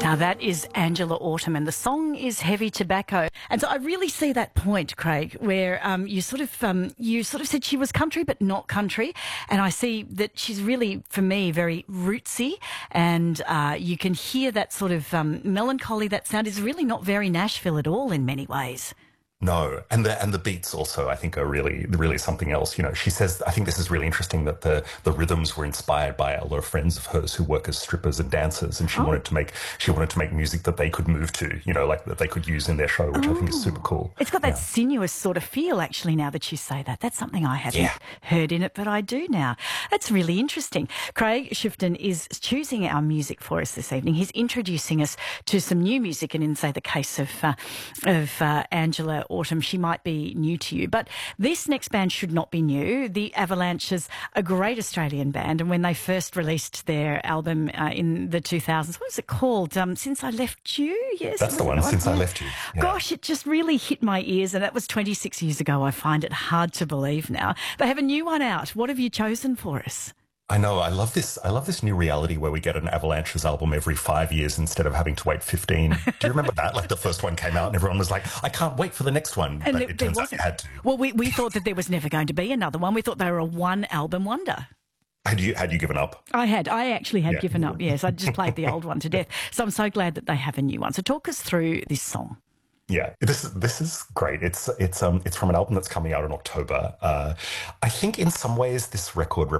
Now that is Angela Autumn, and the song is Heavy Tobacco. And so I really see that point, Craig, where you sort of said she was country but not country, and I see that she's really, for me, very rootsy, and you can hear that sort of melancholy. That sound is really not very Nashville at all in many ways. No, and the beats also, I think, are really something else. You know, she says, I think this is really interesting, that the rhythms were inspired by a lot of friends of hers who work as strippers and dancers, and she wanted to make music that they could move to, you know, like that they could use in their show, which I think is super cool. It's got that sinuous sort of feel, actually, now that you say that. That's something I hadn't heard in it, but I do now. That's really interesting. Craig Shifton is choosing our music for us this evening. He's introducing us to some new music, and in, say, the case of Angela Autumn, she might be new to you, but this next band should not be new. The Avalanches, a great Australian band, and when they first released their album in the 2000s, what was it called? Since I Left You? Yes, that's the one. Since I Left You. Yeah. Gosh, it just really hit my ears, and that was 26 years ago. I find it hard to believe now. They have a new one out. What have you chosen for us? I know. I love this new reality where we get an Avalanches album every 5 years instead of having to wait 15. Do you remember that? Like, the first one came out and everyone was like, I can't wait for the next one. And but it turns out you had to. Well, we thought that there was never going to be another one. We thought they were a one-album wonder. Had you given up? I actually had given up, yes. I just played the old one to death. So I'm so glad that they have a new one. So talk us through this song. Yeah, this is great. It's from an album that's coming out in October. I think in some ways this record